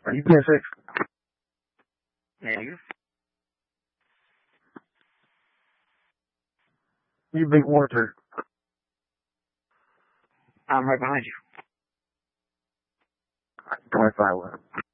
Are you being sick? Nigga. You big water. I'm right behind you. 25.